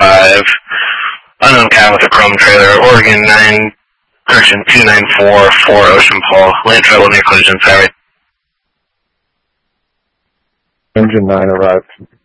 5, unknown cat with a chrome trailer, Oregon 9, correction 294, Ocean Paul, land travel near collision, sorry. Engine 9 arrived.